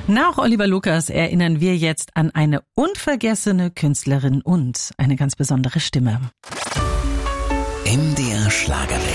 Nach Oliver Lukas erinnern wir jetzt an eine unvergessene Künstlerin und eine ganz besondere Stimme. MDR Schlagerwelt.